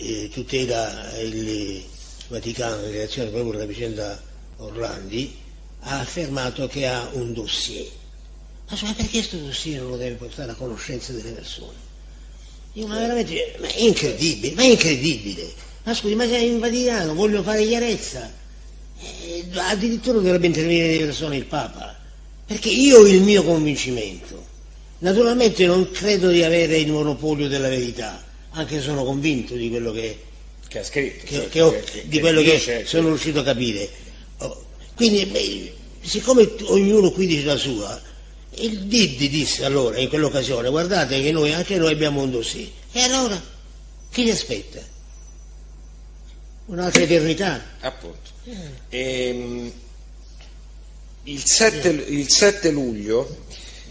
tutela il Vaticano in relazione proprio alla vicenda Orlandi, ha affermato che ha un dossier. Ma perché questo dossier non lo deve portare a conoscenza delle persone? Ma veramente, ma è incredibile. Ma scusi, ma sei in Vaticano, voglio fare chiarezza. Addirittura dovrebbe intervenire le persone il Papa, perché io ho il mio convincimento. Naturalmente non credo di avere il monopolio della verità, anche se sono convinto di quello che ha scritto, di quello che sono riuscito a capire. Quindi, siccome ognuno qui dice la sua, il Diddi disse allora in quell'occasione: guardate che anche noi abbiamo un dossier. E allora chi li aspetta? Un'altra eternità? Appunto. Il 7 luglio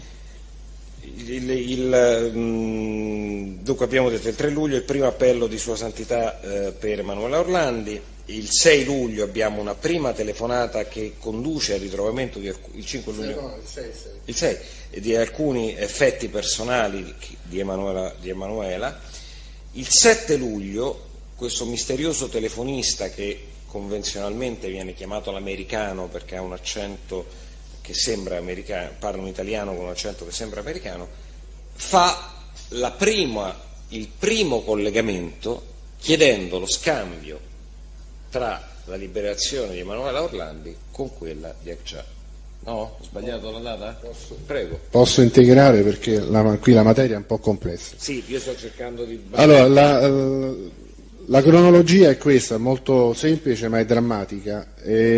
dunque abbiamo detto il 3 luglio il primo appello di Sua Santità per Emanuela Orlandi. Il 6 luglio abbiamo una prima telefonata che conduce al ritrovamento il 5 luglio il 6 di alcuni effetti personali di Emanuela. Il 7 luglio questo misterioso telefonista, che convenzionalmente viene chiamato l'americano perché ha un accento che sembra americano, parla un italiano con un accento che sembra americano, fa il primo collegamento chiedendo lo scambio tra la liberazione di Emanuela Orlandi con quella di Accià. No? Ho sbagliato la data? Prego. Posso integrare perché qui la materia è un po' complessa. Sì, io sto cercando di... Allora, la cronologia è questa, molto semplice ma è drammatica.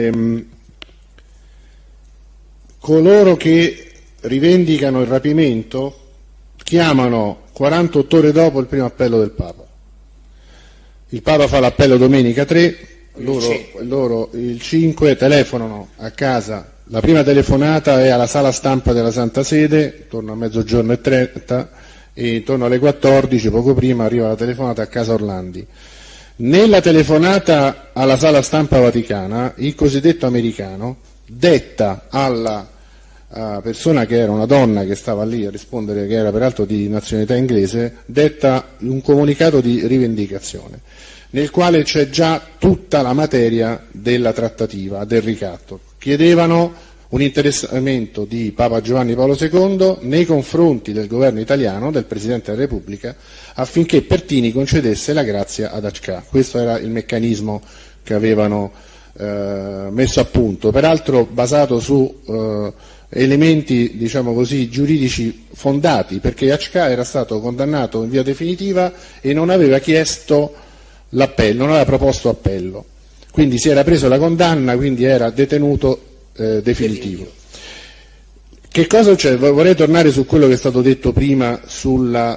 Coloro che rivendicano il rapimento chiamano 48 ore dopo il primo appello del Papa. Il Papa fa l'appello domenica 3, loro il 5 telefonano a casa. La prima telefonata è alla sala stampa della Santa Sede, intorno a 12:30, e intorno alle 14, poco prima, arriva la telefonata a casa Orlandi. Nella telefonata alla sala stampa vaticana, il cosiddetto americano detta alla persona, che era una donna che stava lì a rispondere, che era peraltro di nazionalità inglese, detta un comunicato di rivendicazione, nel quale c'è già tutta la materia della trattativa, del ricatto. Chiedevano un interessamento di Papa Giovanni Paolo II nei confronti del governo italiano, del Presidente della Repubblica, affinché Pertini concedesse la grazia ad Accià. Questo era il meccanismo che avevano messo a punto, peraltro basato su elementi, diciamo così, giuridici fondati, perché Accià era stato condannato in via definitiva e non aveva chiesto l'appello, non aveva proposto appello, quindi si era preso la condanna, quindi era detenuto definitivo. Che cosa c'è? Vorrei tornare su quello che è stato detto prima sulla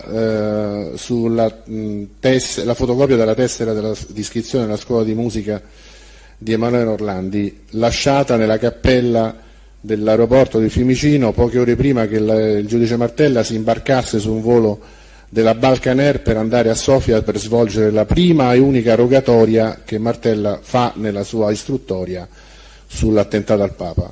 fotocopia della tessera di iscrizione alla scuola di musica di Emanuela Orlandi, lasciata nella cappella dell'aeroporto di Fiumicino poche ore prima che il giudice Martella si imbarcasse su un volo della Balkan Air per andare a Sofia per svolgere la prima e unica rogatoria che Martella fa nella sua istruttoria sull'attentato al Papa.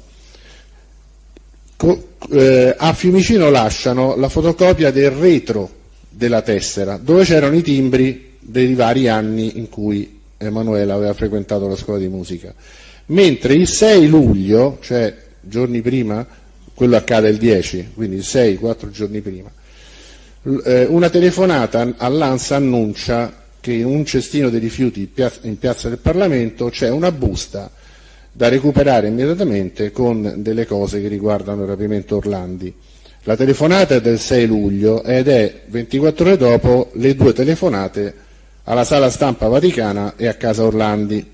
A Fiumicino lasciano la fotocopia del retro della tessera, dove c'erano i timbri dei vari anni in cui Emanuela aveva frequentato la scuola di musica, mentre il 6 luglio, cioè giorni prima, quello accade il 10, quindi il 6, 4 giorni prima, una telefonata all'ANSA annuncia che in un cestino dei rifiuti in piazza del Parlamento c'è una busta da recuperare immediatamente con delle cose che riguardano il rapimento Orlandi. La telefonata è del 6 luglio ed è 24 ore dopo le due telefonate alla sala stampa vaticana e a casa Orlandi.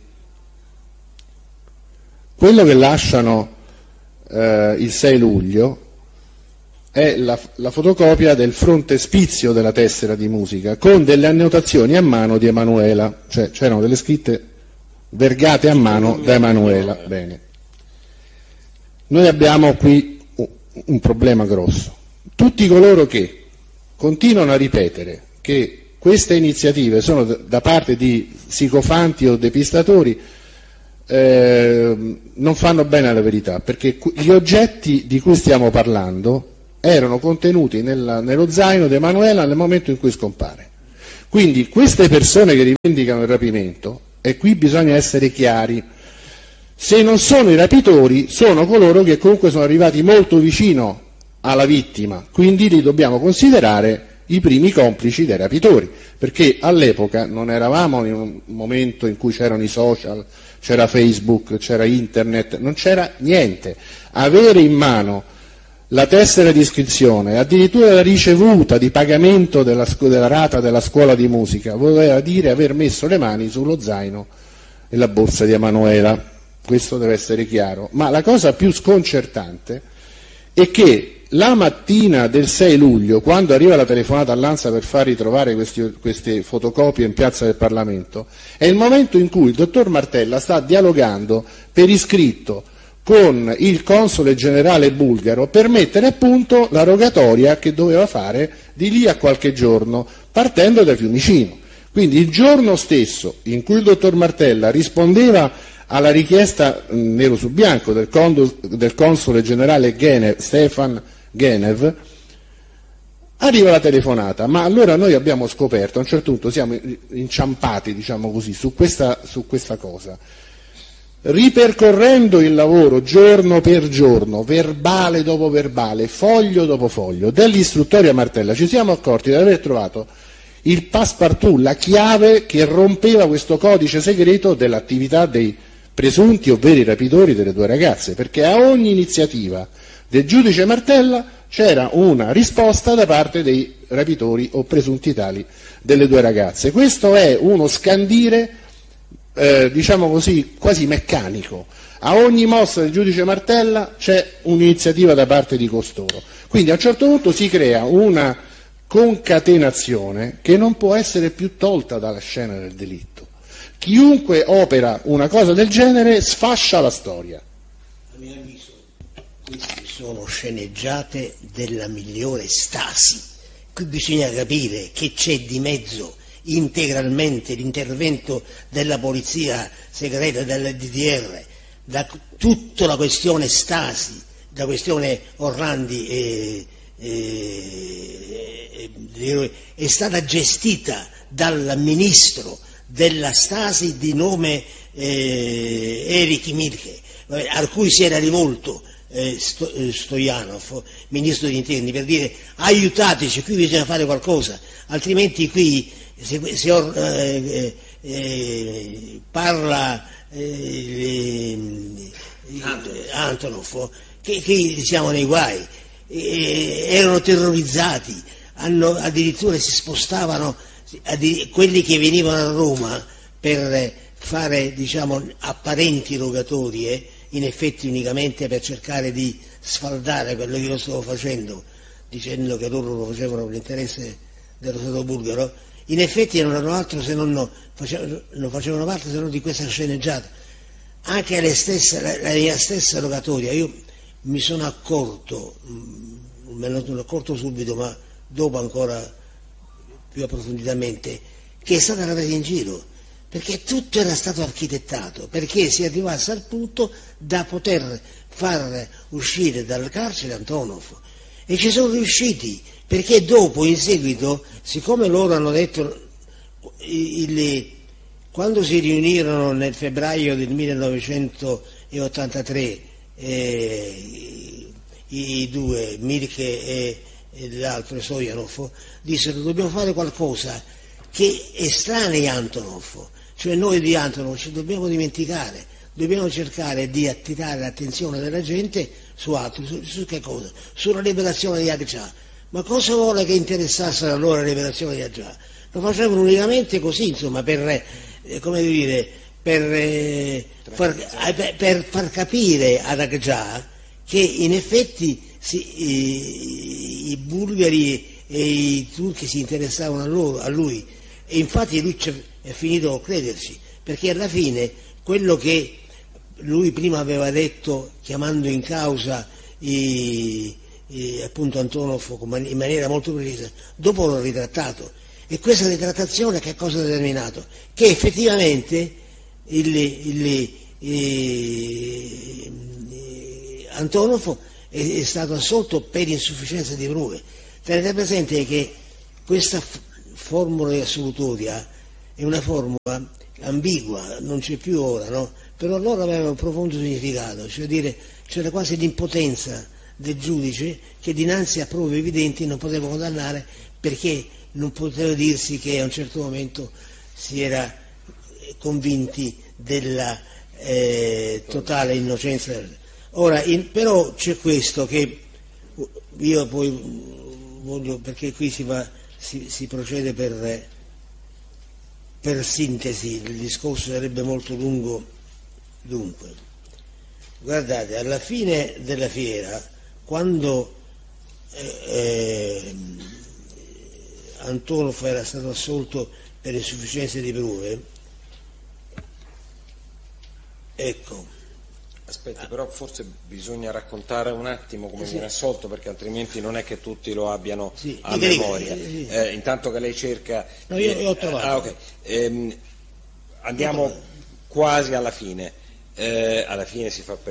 Quello che lasciano il 6 luglio è la fotocopia del frontespizio della tessera di musica con delle annotazioni a mano di Emanuela, cioè c'erano delle scritte vergate a mano da Emanuela. Bene. Noi abbiamo qui un problema grosso. Tutti coloro che continuano a ripetere che queste iniziative sono da parte di sicofanti o depistatori non fanno bene alla verità, perché gli oggetti di cui stiamo parlando erano contenuti nello zaino di Emanuela nel momento in cui scompare. Quindi queste persone che rivendicano il rapimento, e qui bisogna essere chiari, se non sono i rapitori, sono coloro che comunque sono arrivati molto vicino alla vittima, quindi li dobbiamo considerare i primi complici dei rapitori, perché all'epoca non eravamo in un momento in cui c'erano i social, c'era Facebook, c'era internet, non c'era niente. Avere in mano la tessera di iscrizione, addirittura la ricevuta di pagamento della rata della scuola di musica, voleva dire aver messo le mani sullo zaino e la borsa di Emanuela. Questo deve essere chiaro. Ma la cosa più sconcertante è che la mattina del 6 luglio, quando arriva la telefonata all'ANSA per far ritrovare queste fotocopie in piazza del Parlamento, è il momento in cui il dottor Martella sta dialogando per iscritto con il console generale bulgaro per mettere a punto la rogatoria che doveva fare di lì a qualche giorno, partendo da Fiumicino. Quindi il giorno stesso in cui il dottor Martella rispondeva alla richiesta nero su bianco del console generale Stefan Genev, arriva la telefonata, ma allora noi abbiamo scoperto, a un certo punto siamo inciampati, diciamo così, su questa cosa. Ripercorrendo il lavoro giorno per giorno, verbale dopo verbale, foglio dopo foglio, dell'istruttoria Martella, ci siamo accorti di aver trovato il passepartout, la chiave che rompeva questo codice segreto dell'attività dei presunti o veri rapitori delle due ragazze, perché a ogni iniziativa del giudice Martella c'era una risposta da parte dei rapitori o presunti tali delle due ragazze. Questo è uno scandire, diciamo così, quasi meccanico. A ogni mossa del giudice Martella c'è un'iniziativa da parte di costoro. Quindi a un certo punto si crea una concatenazione che non può essere più tolta dalla scena del delitto. Chiunque opera una cosa del genere sfascia la storia. A mio avviso queste sono sceneggiate della migliore stasi. Qui bisogna capire che c'è di mezzo integralmente l'intervento della polizia segreta, della DDR, da tutta la questione stasi, la questione Orlandi è stata gestita dal ministro della Stasi di nome Erich Milke, a cui si era rivolto Stoyanov, ministro degli interni, per dire aiutateci, qui bisogna fare qualcosa, altrimenti qui parla Antonov, che siamo nei guai. Erano terrorizzati, addirittura si spostavano quelli che venivano a Roma per fare, diciamo, apparenti rogatorie, in effetti unicamente per cercare di sfaldare quello che io stavo facendo, dicendo che loro lo facevano per l'interesse dello Stato bulgaro. In effetti non erano altro se non facevano parte se non di questa sceneggiata. Anche la mia stessa rogatoria, io mi sono accorto, me ne sono accorto subito, ma dopo ancora più approfonditamente, che è stata una presa in giro, perché tutto era stato architettato, perché si arrivasse al punto da poter far uscire dal carcere Antonov. E ci sono riusciti, perché dopo, in seguito, siccome loro hanno detto, quando si riunirono nel febbraio del 1983, i due, Milke e l'altro Stoyanov, dissero dobbiamo fare qualcosa che estranei Antonov, cioè noi di Antonov ci dobbiamo dimenticare, dobbiamo cercare di attirare l'attenzione della gente su altro, su che cosa? Sulla liberazione di Agca. Ma cosa vuole che interessasse allora la liberazione di Agca? Lo facevano unicamente così, insomma, per far capire ad Agca che in effetti i bulgari e i turchi si interessavano a lui, e infatti lui è finito a crederci, perché alla fine quello che lui prima aveva detto, chiamando in causa appunto Antonov in maniera molto precisa, dopo l'ho ritrattato, e questa ritrattazione che cosa ha determinato? Che effettivamente Antonov è stato assolto per insufficienza di prove. Tenete presente che questa formula assolutoria è una formula ambigua, non c'è più ora, no? Però allora aveva un profondo significato, cioè dire c'era quasi l'impotenza del giudice che dinanzi a prove evidenti non poteva condannare, perché non poteva dirsi che a un certo momento si era convinti della totale innocenza. Ora, però c'è questo che io poi voglio, perché qui si procede per sintesi, il discorso sarebbe molto lungo. Dunque, guardate, alla fine della fiera, quando Antonov era stato assolto per insufficienza di prove, ecco. Aspetti, però forse bisogna raccontare un attimo come viene assolto, perché altrimenti non è che tutti lo abbiano a memoria. Intanto che lei cerca... No, io ho trovato. Andiamo quasi alla fine. Alla fine si fa per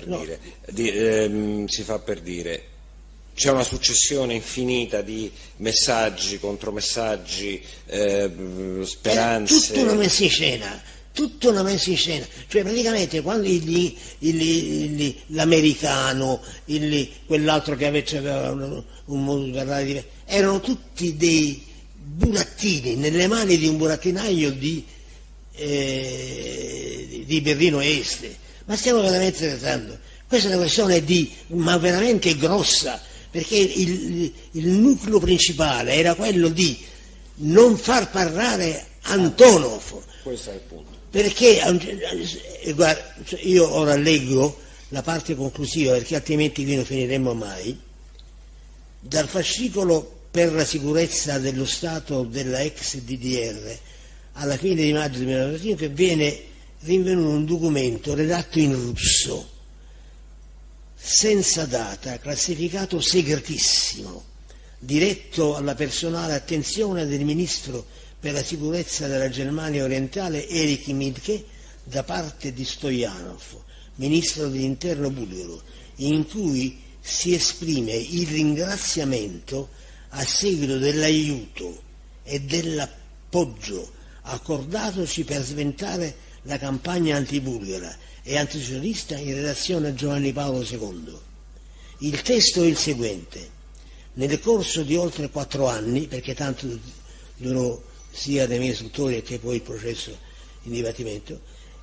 dire. C'è una successione infinita di messaggi, contromessaggi, speranze. Tutta una messa in scena, cioè praticamente quando l'americano, quell'altro che aveva un modo di parlare diverso, erano tutti dei burattini nelle mani di un burattinaio di Berlino Est. Ma stiamo veramente trattando, questa è una questione ma veramente grossa, perché il nucleo principale era quello di non far parlare Antonov. Questo è il punto. Perché, guarda, io ora leggo la parte conclusiva, perché altrimenti qui non finiremmo mai, dal fascicolo per la sicurezza dello Stato della ex DDR alla fine di maggio 1995 viene rinvenuto un documento redatto in russo, senza data, classificato segretissimo, diretto alla personale attenzione del ministro per la sicurezza della Germania orientale Erich Mielke da parte di Stojanov, ministro dell'interno bulgaro, in cui si esprime il ringraziamento a seguito dell'aiuto e dell'appoggio accordatoci per sventare la campagna antibulgara e antisocialista in relazione a Giovanni Paolo II. Il testo è il seguente: nel corso di oltre 4 anni, perché tanto durò sia dei miei istruttori che poi il processo in dibattimento,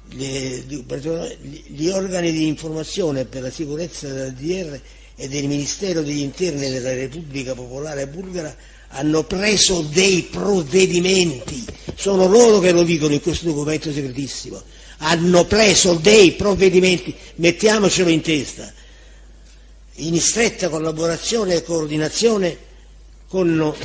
gli organi di informazione per la sicurezza della DDR e del Ministero degli Interni della Repubblica Popolare Bulgara hanno preso dei provvedimenti, sono loro che lo dicono in questo documento segretissimo, hanno preso dei provvedimenti, mettiamocelo in testa, in stretta collaborazione e coordinazione con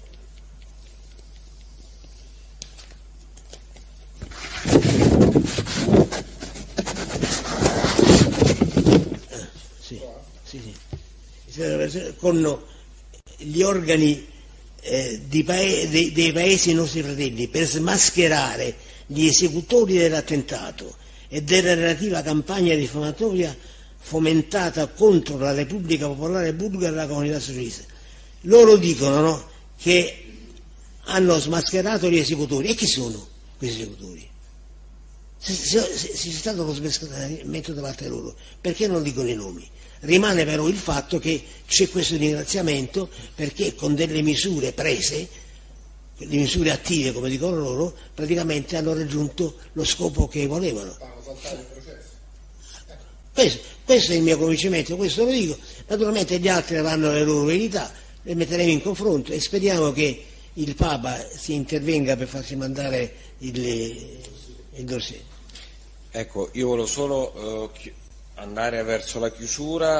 con gli organi dei paesi nostri fratelli per smascherare gli esecutori dell'attentato e della relativa campagna diffamatoria fomentata contro la Repubblica Popolare Bulgara e la comunità socialista. Loro dicono, no, che hanno smascherato gli esecutori. E chi sono questi esecutori? Se c'è stato lo smascheramento da parte loro, perché non dicono i nomi? Rimane però il fatto che c'è questo ringraziamento, perché con delle misure prese, le misure attive come dicono loro, praticamente hanno raggiunto lo scopo che volevano. Questo è il mio convincimento, questo lo dico. Naturalmente gli altri avranno le loro verità, le metteremo in confronto e speriamo che il Papa si intervenga per farsi mandare il dossier. Ecco, io volevo solo andare verso la chiusura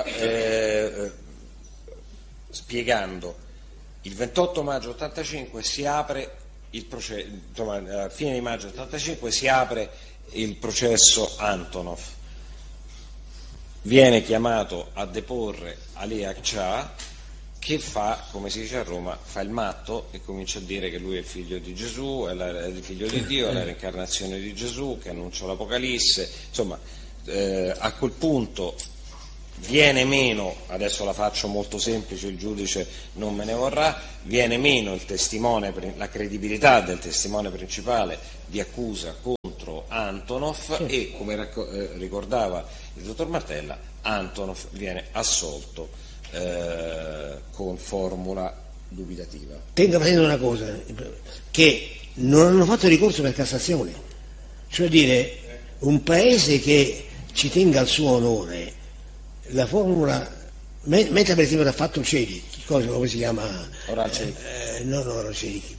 spiegando: il 28 maggio 85 si apre il processo, a fine di maggio 85 si apre il processo Antonov, viene chiamato a deporre Ali Akçaa, che fa, come si dice a Roma, fa il matto e comincia a dire che lui è il figlio di Gesù, è il figlio di Dio, è la reincarnazione di Gesù, che annuncia l'Apocalisse, insomma. A quel punto viene meno, adesso la faccio molto semplice, il giudice non me ne vorrà, viene meno il testimone, la credibilità del testimone principale di accusa contro Antonov, e come ricordava il dottor Martella, Antonov viene assolto con formula dubitativa. Tengo a presente una cosa, che non hanno fatto ricorso per Cassazione, cioè dire, un paese che ci tenga al suo onore, la formula, mentre per esempio l'ha fatto Celi, come si chiama? Non Oraceli,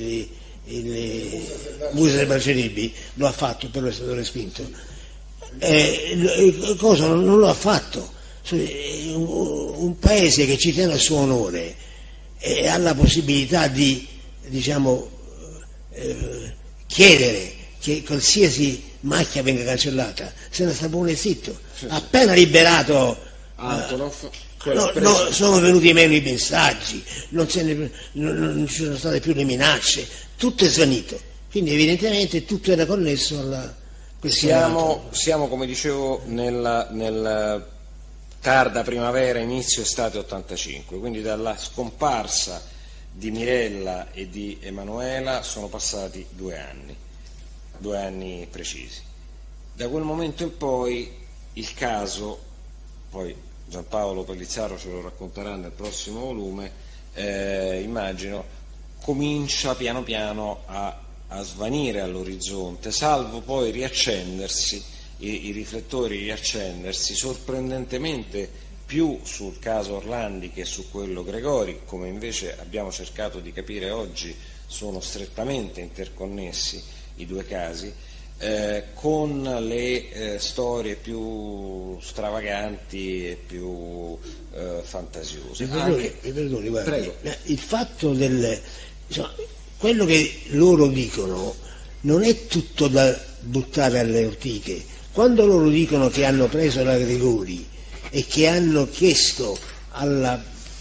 Musa Barcelibi lo ha fatto, però è stato respinto. Cosa non lo ha fatto? Un paese che ci tiene al suo onore e ha la possibilità di, diciamo, chiedere che qualsiasi macchia venga cancellata, se ne sta buono zitto. Appena liberato Antonov, sono venuti meno i messaggi, non ci sono state più le minacce, tutto è svanito, quindi evidentemente tutto era connesso alla questione. Siamo, come dicevo, nel tarda primavera, inizio estate 85, quindi dalla scomparsa di Mirella e di Emanuela sono passati 2 anni precisi. Da quel momento in poi il caso, poi Giampaolo Pellizzaro ce lo racconterà nel prossimo volume, immagino, comincia piano piano a svanire all'orizzonte, salvo poi riaccendersi, i riflettori riaccendersi sorprendentemente più sul caso Orlandi che su quello Gregori, come invece abbiamo cercato di capire oggi sono strettamente interconnessi i 2 casi, con le storie più stravaganti e più fantasiose. Mi perdoni, guarda, il fatto quello che loro dicono non è tutto da buttare alle ortiche. Quando loro dicono che hanno preso la Gregori e che hanno chiesto al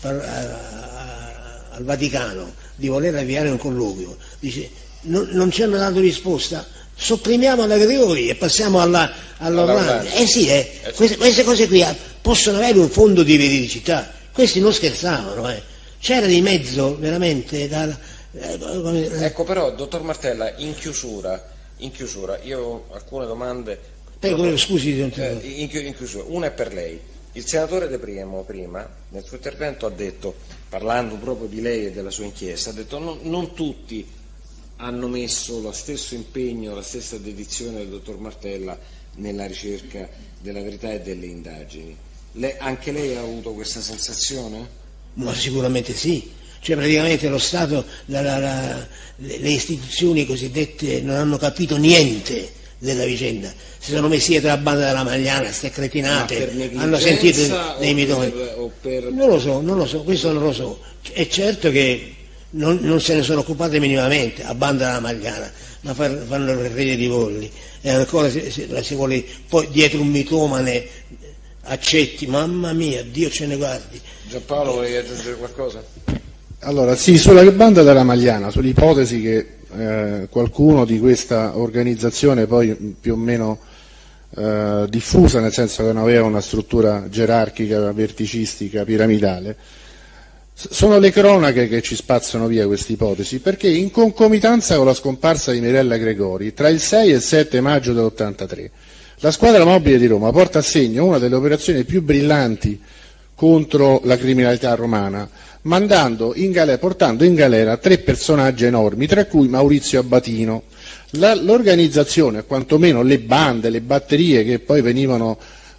Vaticano di voler avviare un colloquio, dice non ci hanno dato risposta, sopprimiamo la Gregori e passiamo all'Orlandi. Queste cose qui possono avere un fondo di veridicità, questi non scherzavano, c'era di mezzo veramente Ecco, però, dottor Martella, in chiusura io ho alcune domande. Prego, scusi. In chiusura, una è per lei. Il senatore De Priamo prima, nel suo intervento, ha detto, parlando proprio di lei e della sua inchiesta, ha detto non tutti hanno messo lo stesso impegno, la stessa dedizione del dottor Martella nella ricerca della verità e delle indagini. Anche lei ha avuto questa sensazione? Ma sicuramente sì. Cioè praticamente lo Stato, le istituzioni cosiddette non hanno capito niente della vicenda, si sono messi dietro la banda della Magliana, ste cretinate, hanno sentito dei mitoni. Non lo so, questo non lo so. È certo che non se ne sono occupate minimamente a banda della Magliana, ma fanno le rete di volli e ancora si vuole poi dietro un mitomane accetti, mamma mia, Dio ce ne guardi. Giampaolo, vuoi aggiungere qualcosa? Allora sì, sulla banda della Magliana, sull'ipotesi che qualcuno di questa organizzazione poi più o meno diffusa, nel senso che non aveva una struttura gerarchica, verticistica, piramidale, sono le cronache che ci spazzano via questa ipotesi, perché in concomitanza con la scomparsa di Mirella Gregori, tra il 6 e il 7 maggio dell'83, la squadra mobile di Roma porta a segno una delle operazioni più brillanti contro la criminalità romana, portando in galera 3 personaggi enormi, tra cui Maurizio Abatino. L'organizzazione, quantomeno le bande, le batterie che poi venivano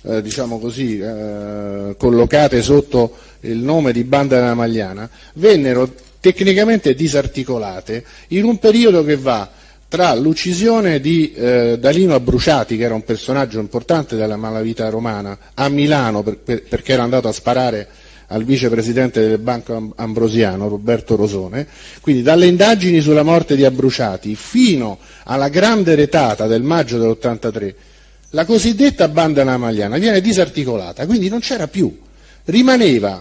collocate sotto il nome di Banda della Magliana, vennero tecnicamente disarticolate in un periodo che va tra l'uccisione di Dalino Abruciati, che era un personaggio importante della malavita romana, a Milano perché era andato a sparare al vicepresidente del Banco Ambrosiano, Roberto Rosone, quindi dalle indagini sulla morte di Abruciati fino alla grande retata del maggio dell'83, la cosiddetta Banda della Magliana viene disarticolata, quindi non c'era più, rimaneva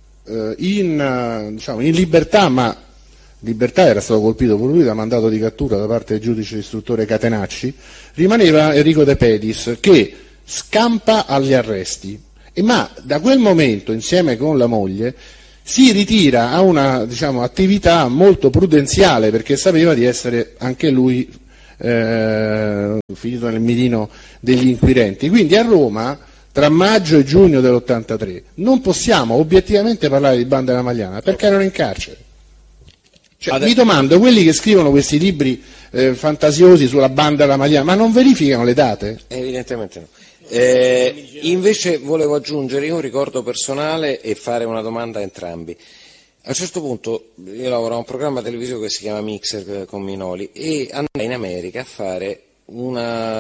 in libertà, ma libertà era stato colpito pure lui da mandato di cattura da parte del giudice istruttore Catenacci, rimaneva Enrico De Pedis che scampa agli arresti ma da quel momento, insieme con la moglie, si ritira a una, diciamo, attività molto prudenziale, perché sapeva di essere anche lui finito nel mirino degli inquirenti. Quindi a Roma, tra maggio e giugno dell'83, non possiamo obiettivamente parlare di banda ramagliana, perché erano in carcere. Cioè, mi domando, quelli che scrivono questi libri fantasiosi sulla banda ramagliana, ma non verificano le date? Evidentemente no. Invece volevo aggiungere un ricordo personale e fare una domanda a entrambi. A un certo punto io lavoro a un programma televisivo che si chiama Mixer con Minoli e andai in America a fare un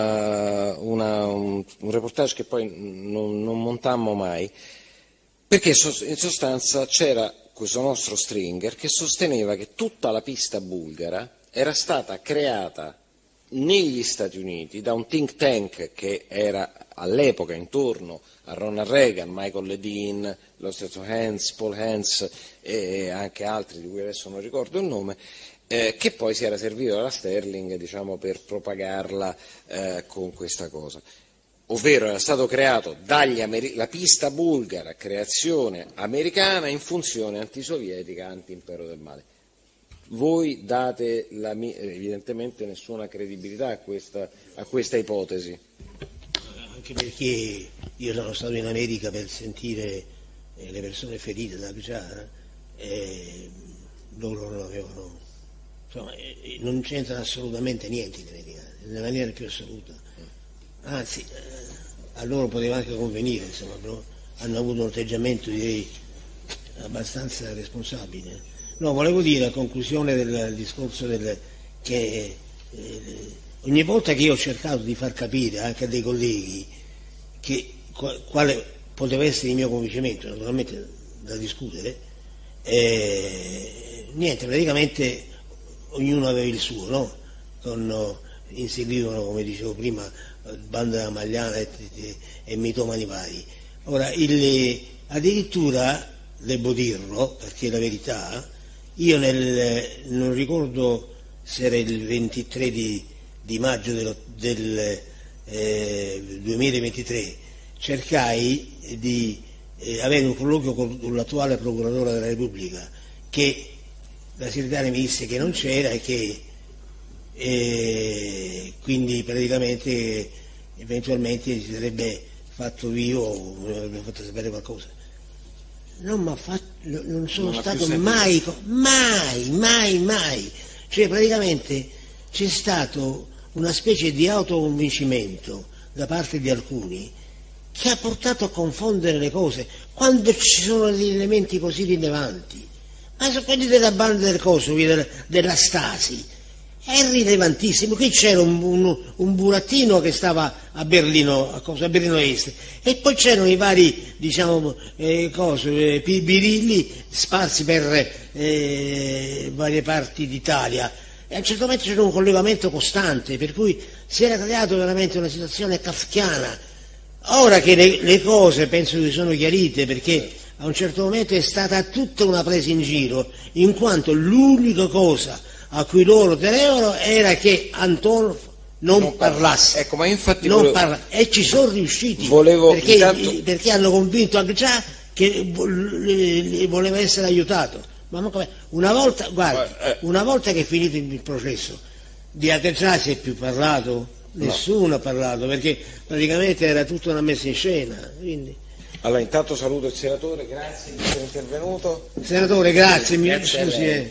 reportage che poi non montammo mai, perché in sostanza c'era questo nostro stringer che sosteneva che tutta la pista bulgara era stata creata negli Stati Uniti da un think tank che era all'epoca intorno a Ronald Reagan, Michael Ledeen, lo stesso Paul Hens e anche altri di cui adesso non ricordo il nome, che poi si era servito dalla Sterling, diciamo, per propagarla con questa cosa. Ovvero era stato creato la pista bulgara, creazione americana in funzione antisovietica, anti-impero del male. Voi date evidentemente nessuna credibilità a questa ipotesi. Anche perché io sono stato in America per sentire le persone ferite da Gjar e loro non avevano, insomma, non c'entra assolutamente niente in America, nella maniera più assoluta. Anzi, a loro poteva anche convenire, insomma, però hanno avuto un atteggiamento, direi, abbastanza responsabile. No, volevo dire a conclusione del discorso che ogni volta che io ho cercato di far capire anche a dei colleghi quale poteva essere il mio convincimento, naturalmente da discutere, niente, praticamente ognuno aveva il suo, no? Inseguivano, come dicevo prima, banda ramagliana e mitomani vari. Ora, addirittura, devo dirlo, perché è la verità, io non ricordo se era il 23 di maggio del 2023, cercai di avere un colloquio con l'attuale procuratore della Repubblica, che la segretaria mi disse che non c'era e che quindi praticamente eventualmente si sarebbe fatto vivo, mi avrebbe fatto sapere qualcosa. Non sono stato mai, cioè praticamente c'è stato una specie di autoconvincimento da parte di alcuni che ha portato a confondere le cose quando ci sono degli elementi così rilevanti. Ma sono quelli della banda del coso, della Stasi, è rilevantissimo. Qui c'era un burattino che stava a Berlino Est, e poi c'erano i vari, diciamo, birilli sparsi per varie parti d'Italia, e a un certo momento c'era un collegamento costante, per cui si era creato veramente una situazione kafkiana. Ora che le cose penso che sono chiarite, perché a un certo momento è stata tutta una presa in giro, in quanto l'unica cosa a cui loro tenevano era che Antonov non parlasse. Ecco, ma infatti e ci sono riusciti, perché hanno convinto Agca che voleva essere aiutato. Ma una volta che è finito il processo, di Agca si è più parlato? Nessuno ha parlato, perché praticamente era tutta una messa in scena. Quindi. Allora, intanto saluto il senatore, grazie di essere intervenuto. Senatore, grazie, mi scusi.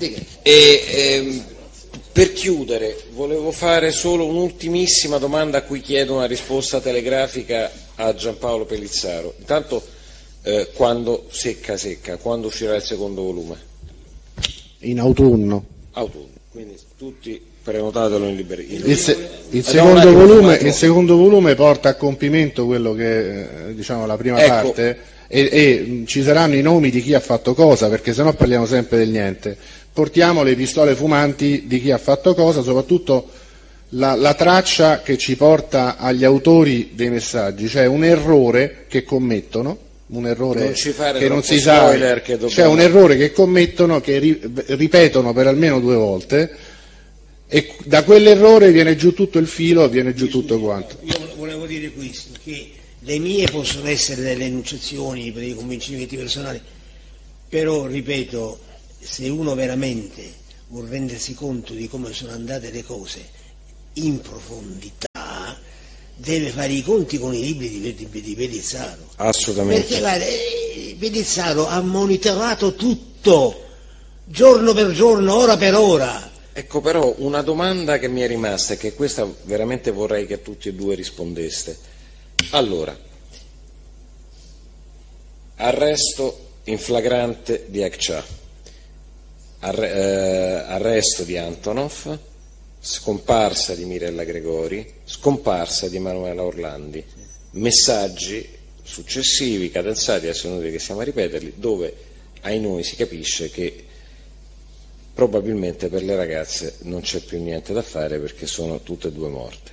E per chiudere, volevo fare solo un'ultimissima domanda a cui chiedo una risposta telegrafica a Giampaolo Pellizzaro. Intanto, quando quando uscirà il secondo volume? In autunno. Autunno, quindi tutti prenotatelo in libreria. Il secondo volume porta a compimento quello che diciamo la prima parte, e ci saranno i nomi di chi ha fatto cosa, perché sennò parliamo sempre del niente. Portiamo le pistole fumanti di chi ha fatto cosa, soprattutto la traccia che ci porta agli autori dei messaggi, cioè un errore che commettono, un errore che non si sa, cioè un errore che commettono, che ripetono per almeno 2 volte, e da quell'errore viene giù tutto il filo, viene giù tutto quanto. Io volevo dire questo, che le mie possono essere delle enunciazioni per i convincimenti personali, però ripeto, se uno veramente vuol rendersi conto di come sono andate le cose in profondità, deve fare i conti con i libri di Pellizzaro. Assolutamente. Perché guarda, Pellizzaro ha monitorato tutto, giorno per giorno, ora per ora. Ecco, però una domanda che mi è rimasta e che questa veramente vorrei che tutti e due rispondeste. Allora, arresto in flagrante di Akça, arresto di Antonov, scomparsa di Mirella Gregori, scomparsa di Emanuela Orlandi, messaggi successivi, cadenzati, adesso noi che siamo a ripeterli, dove ai noi si capisce che probabilmente per le ragazze non c'è più niente da fare perché sono tutte e due morte.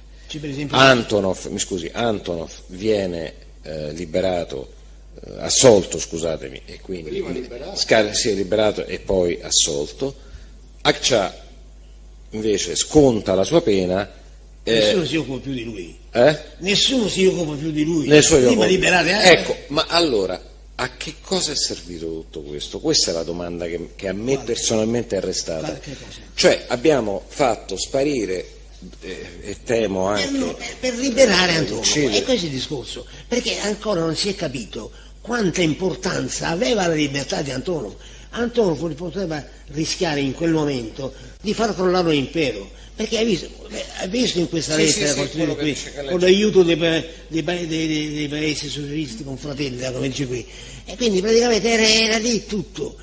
Antonov viene liberato, assolto, scusatemi, e quindi liberato e poi assolto. Akça invece sconta la sua pena. Nessuno si occupa più di lui. Nessuno si occupa più di lui. Prima liberate. Ecco, ma allora a che cosa è servito tutto questo? Questa è la domanda che a me personalmente è restata. Cioè abbiamo fatto sparire e temo anche per liberare Antonov. E questo è il discorso, perché ancora non si è capito quanta importanza aveva la libertà di Antonov. Antonov poteva rischiare in quel momento di far crollare l'impero, perché hai visto in questa lettera con l'aiuto dei paesi socialisti confratelli, come dice qui, e quindi praticamente era lì tutto.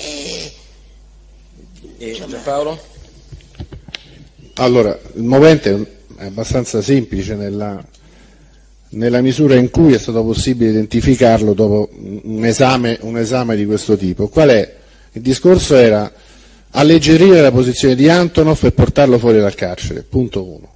Paolo? Allora, il movente è abbastanza semplice nella misura in cui è stato possibile identificarlo dopo un esame di questo tipo. Qual è? Il discorso era alleggerire la posizione di Antonov e portarlo fuori dal carcere, punto 1.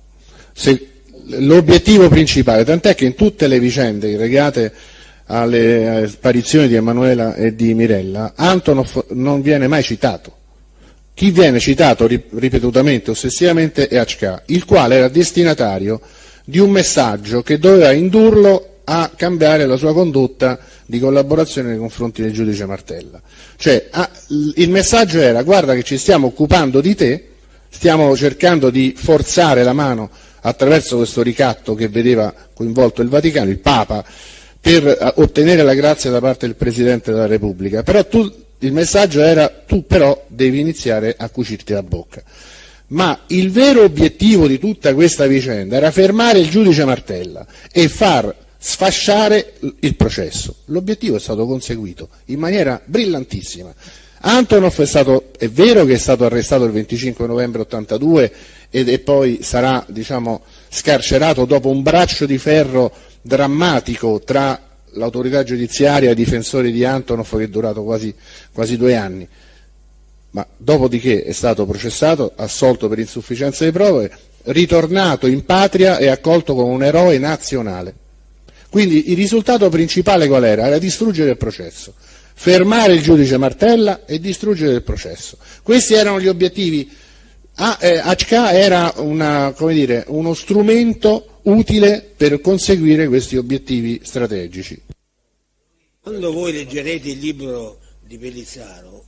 L'obiettivo principale, tant'è che in tutte le vicende legate alle sparizioni di Emanuela e di Mirella, Antonov non viene mai citato. Chi viene citato ripetutamente, ossessivamente, è Akça, il quale era destinatario di un messaggio che doveva indurlo a cambiare la sua condotta di collaborazione nei confronti del giudice Martella. Cioè, il messaggio era: guarda che ci stiamo occupando di te, stiamo cercando di forzare la mano attraverso questo ricatto che vedeva coinvolto il Vaticano, il Papa, per ottenere la grazia da parte del Presidente della Repubblica, però il messaggio era: tu però devi iniziare a cucirti la bocca. Ma il vero obiettivo di tutta questa vicenda era fermare il giudice Martella e far sfasciare il processo. L'obiettivo è stato conseguito in maniera brillantissima. Antonov è vero che è stato arrestato il 25 novembre 82 e poi sarà, scarcerato dopo un braccio di ferro drammatico tra l'autorità giudiziaria e i difensori di Antonov, che è durato quasi 2 anni. Ma dopodiché è stato processato, assolto per insufficienza di prove, ritornato in patria e accolto come un eroe nazionale. Quindi il risultato principale qual era? Era distruggere il processo, fermare il giudice Martella e distruggere il processo. Questi erano gli obiettivi. Akça era uno strumento utile per conseguire questi obiettivi strategici. Quando voi leggerete il libro di Pellizzaro,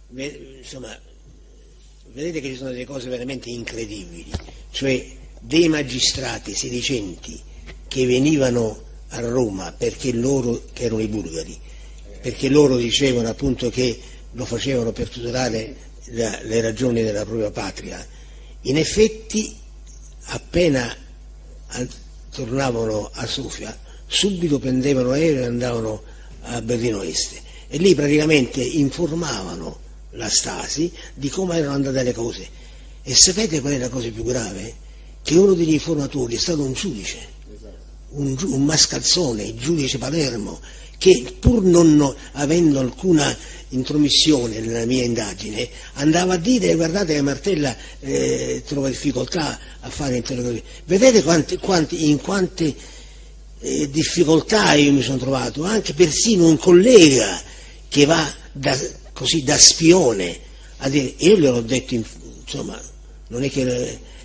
vedete che ci sono delle cose veramente incredibili, cioè dei magistrati sedicenti che venivano a Roma perché loro, che erano i bulgari, perché loro dicevano appunto che lo facevano per tutelare le ragioni della propria patria. In effetti, appena tornavano a Sofia, subito prendevano aereo e andavano a Berlino Est, e lì praticamente informavano la Stasi di come erano andate le cose. E sapete qual è la cosa più grave? Che uno degli informatori è stato un giudice, un mascalzone, il giudice Palermo, che pur non avendo alcuna intromissione nella mia indagine andava a dire: guardate che Martella trova difficoltà a fare interrogazioni. Vedete in quante difficoltà io mi sono trovato, anche persino un collega che va da spione a dire. Io gliel'ho detto, non è che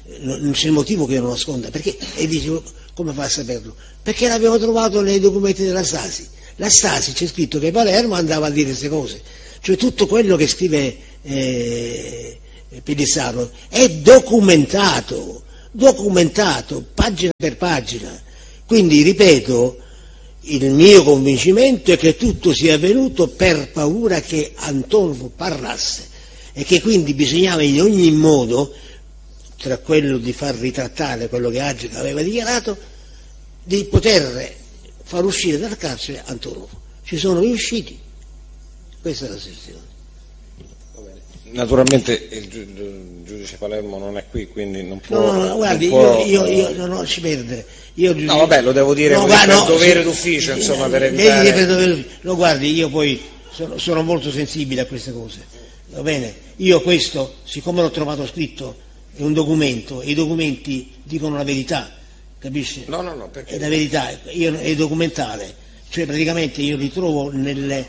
non c'è motivo che io non nasconda, perché, e dice, come fa a saperlo? Perché l'abbiamo trovato nei documenti della Stasi. La Stasi c'è scritto che Palermo andava a dire queste cose, cioè tutto quello che scrive Pellizzaro è documentato, pagina per pagina. Quindi, ripeto, il mio convincimento è che tutto sia avvenuto per paura che Antonov parlasse e che quindi bisognava in ogni modo, tra quello di far ritrattare quello che Agica aveva dichiarato, di poter far uscire dal carcere Antonov. Ci sono riusciti, questa è la situazione. Naturalmente il giudice Palermo non è qui, quindi non può... No, guardi, io non ci perdere. No, vabbè, lo devo dire per dovere d'ufficio, insomma, per evitare... No, guardi, io poi sono molto sensibile a queste cose, va bene? Io questo, siccome l'ho trovato scritto, è un documento, e i documenti dicono la verità, capisci? No, perché... È la verità, è documentale, cioè praticamente io ritrovo nel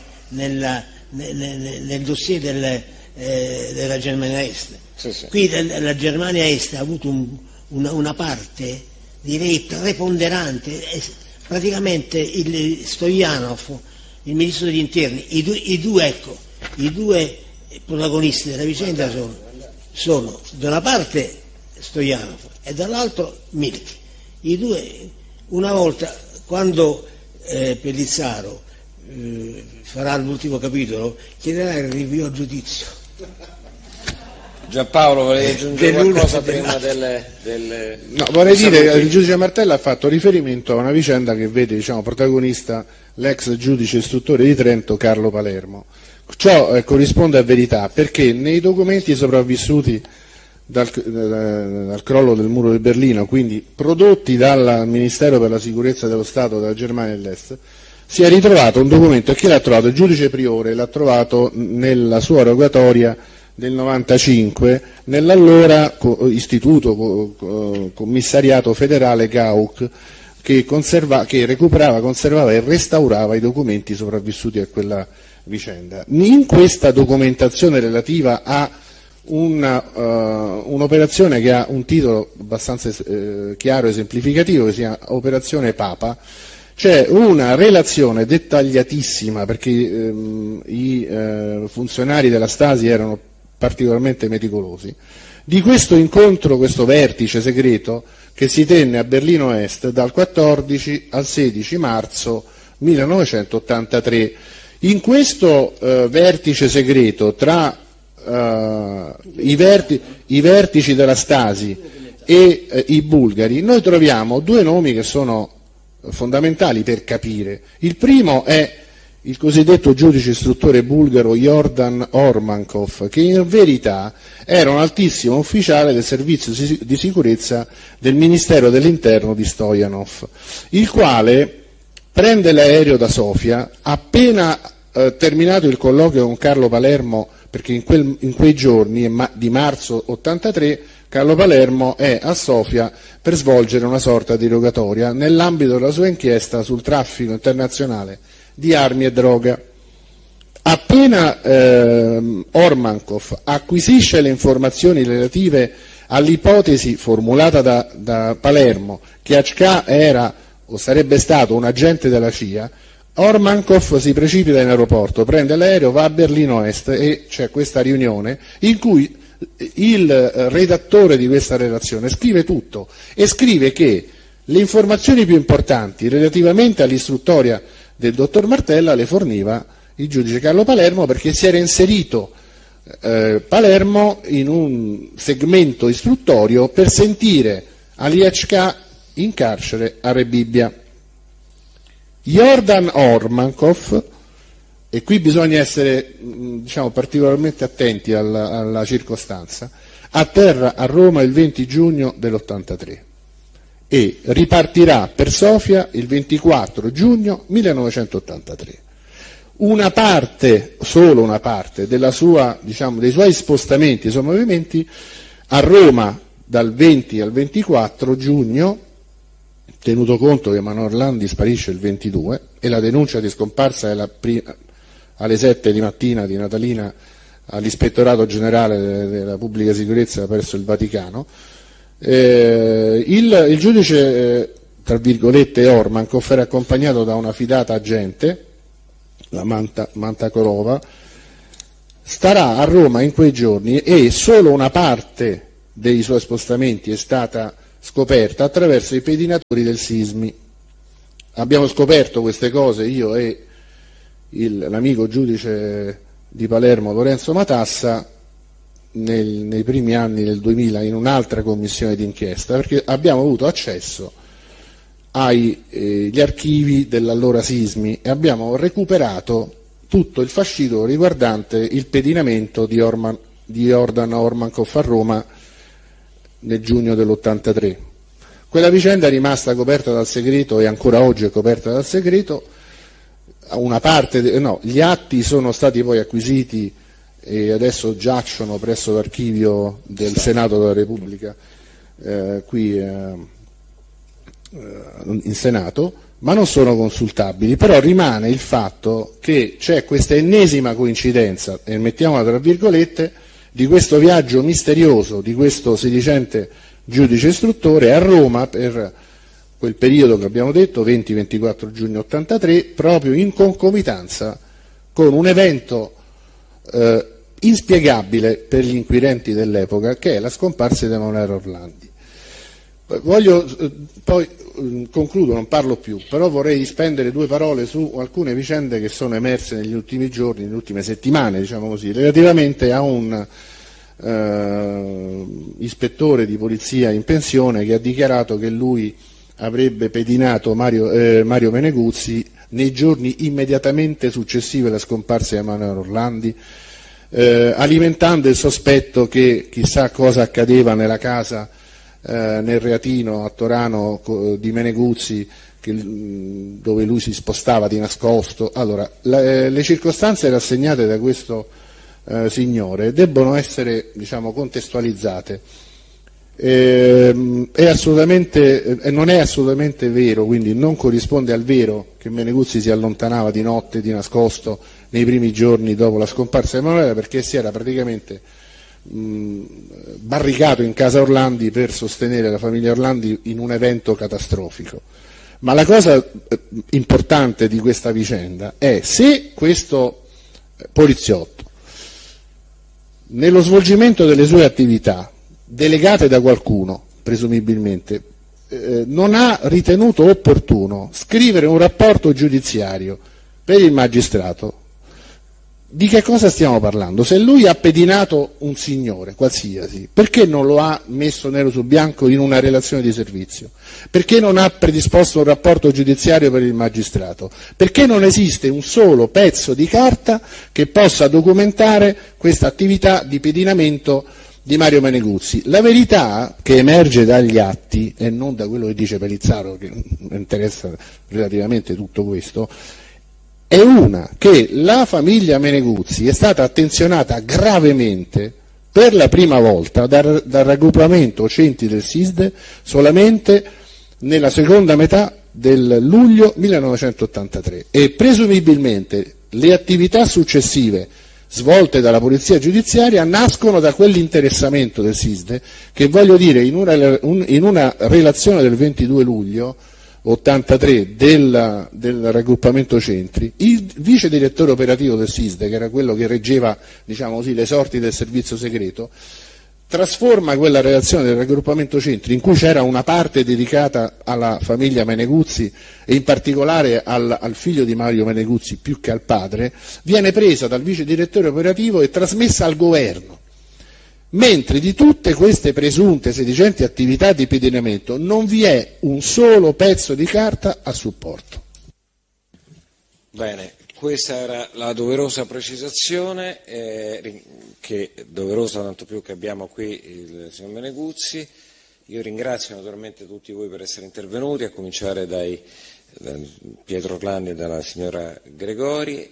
dossier della Germania Est. Sì. Qui la Germania Est ha avuto una parte, direi, preponderante, praticamente il Stoyanov, il ministro degli interni, i due protagonisti della vicenda sono da una parte Stoyanov e dall'altro Milch. I due, una volta, quando Pellizzaro farà l'ultimo capitolo, chiederà il rinvio a giudizio. Giampaolo, volevi aggiungere qualcosa prima No, vorrei dire che il giudice Martella ha fatto riferimento a una vicenda che vede, protagonista l'ex giudice istruttore di Trento Carlo Palermo. Ciò corrisponde a verità, perché nei documenti sopravvissuti dal crollo del muro di Berlino, quindi prodotti dal Ministero per la sicurezza dello Stato della Germania dell'Est, si è ritrovato un documento, e chi l'ha trovato? Il giudice Priore l'ha trovato nella sua rogatoria del 95 nell'allora istituto commissariato federale Gauck, che recuperava, conservava e restaurava i documenti sopravvissuti a quella vicenda. In questa documentazione relativa a un'operazione che ha un titolo abbastanza chiaro e esemplificativo, che si chiama Operazione Papa, c'è una relazione dettagliatissima, perché i funzionari della Stasi erano particolarmente meticolosi, di questo incontro, questo vertice segreto che si tenne a Berlino Est dal 14 al 16 marzo 1983. In questo vertice segreto tra i vertici della Stasi e i bulgari noi troviamo due nomi che sono fondamentali per capire. Il primo è il cosiddetto giudice istruttore bulgaro Jordan Ormankov, che in verità era un altissimo ufficiale del servizio di sicurezza del Ministero dell'Interno di Stoyanov, il quale prende l'aereo da Sofia appena terminato il colloquio con Carlo Palermo, perché in quei giorni di marzo 83 Carlo Palermo è a Sofia per svolgere una sorta di rogatoria nell'ambito della sua inchiesta sul traffico internazionale di armi e droga. Appena Ormankov acquisisce le informazioni relative all'ipotesi formulata da Palermo che Achka era o sarebbe stato un agente della CIA, Ormankov si precipita in aeroporto, prende l'aereo, va a Berlino Est e c'è questa riunione in cui il redattore di questa relazione scrive tutto e scrive che le informazioni più importanti relativamente all'istruttoria del dottor Martella le forniva il giudice Carlo Palermo, perché si era inserito Palermo in un segmento istruttorio per sentire Aliashka in carcere a Rebibbia. Jordan Ormankov, e qui bisogna essere particolarmente attenti alla circostanza, atterra a Roma il 20 giugno dell'83 e ripartirà per Sofia il 24 giugno 1983. Solo una parte dei suoi spostamenti, dei suoi movimenti a Roma dal 20 al 24 giugno, tenuto conto che Manuel Orlandi sparisce il 22 e la denuncia di scomparsa è alle 7 di mattina di Natalina all'Ispettorato Generale della Pubblica Sicurezza presso il Vaticano, Il giudice, tra virgolette, Ormankov era accompagnato da una fidata agente, la Mantakorova, starà a Roma in quei giorni e solo una parte dei suoi spostamenti è stata scoperta attraverso i pedinatori del Sismi. Abbiamo scoperto queste cose io e l'amico giudice di Palermo Lorenzo Matassa nei primi anni del 2000 in un'altra commissione d'inchiesta, perché abbiamo avuto accesso agli archivi dell'allora Sismi e abbiamo recuperato tutto il fascicolo riguardante il pedinamento di Jordan Ormankov a Roma nel giugno dell'83. Quella vicenda è rimasta coperta dal segreto e ancora oggi è coperta dal segreto. Gli atti sono stati poi acquisiti e adesso giacciono presso l'archivio del Senato della Repubblica qui in Senato, ma non sono consultabili. Però rimane il fatto che c'è questa ennesima coincidenza, e mettiamola tra virgolette, di questo viaggio misterioso di questo sedicente giudice istruttore a Roma per quel periodo che abbiamo detto, 20-24 giugno 83, proprio in concomitanza con un evento inspiegabile per gli inquirenti dell'epoca, che è la scomparsa di Emanuele Orlandi. Poi concludo, non parlo più, però vorrei spendere due parole su alcune vicende che sono emerse negli ultimi giorni, nelle ultime settimane, diciamo così, relativamente a un ispettore di polizia in pensione che ha dichiarato che lui avrebbe pedinato Mario Meneguzzi nei giorni immediatamente successivi alla scomparsa di Emanuele Orlandi, alimentando il sospetto che chissà cosa accadeva nella casa nel Reatino a Torano di Meneguzzi, dove lui si spostava di nascosto. Allora, le circostanze rassegnate da questo signore debbono essere, diciamo, contestualizzate. Non è assolutamente vero, quindi non corrisponde al vero che Meneguzzi si allontanava di notte di nascosto nei primi giorni dopo la scomparsa di Emanuele, perché si era praticamente barricato in casa Orlandi per sostenere la famiglia Orlandi in un evento catastrofico. Ma la cosa importante di questa vicenda è se questo poliziotto, nello svolgimento delle sue attività delegate da qualcuno, presumibilmente, non ha ritenuto opportuno scrivere un rapporto giudiziario per il magistrato. Di che cosa stiamo parlando? Se lui ha pedinato un signore qualsiasi, perché non lo ha messo nero su bianco in una relazione di servizio? Perché non ha predisposto un rapporto giudiziario per il magistrato? Perché non esiste un solo pezzo di carta che possa documentare questa attività di pedinamento di Mario Meneguzzi? La verità che emerge dagli atti, e non da quello che dice Pellizzaro, che interessa relativamente tutto questo, è una che la famiglia Meneguzzi è stata attenzionata gravemente per la prima volta dal raggruppamento centri del SISDE solamente nella seconda metà del luglio 1983 e presumibilmente le attività successive svolte dalla polizia giudiziaria nascono da quell'interessamento del SISDE che, voglio dire, in una relazione del 22 luglio 83 del raggruppamento centri, il vice direttore operativo del SISDE, che era quello che reggeva, diciamo così, le sorti del servizio segreto, trasforma quella relazione del raggruppamento centri, in cui c'era una parte dedicata alla famiglia Meneguzzi e in particolare al figlio di Mario Meneguzzi più che al padre, viene presa dal vice direttore operativo e trasmessa al governo. Mentre di tutte queste presunte sedicenti attività di pedinamento non vi è un solo pezzo di carta a supporto. Bene, questa era la doverosa precisazione, che è doverosa tanto più che abbiamo qui il signor Meneguzzi. Io ringrazio naturalmente tutti voi per essere intervenuti, a cominciare da Pietro Orlandi e dalla signora Gregori,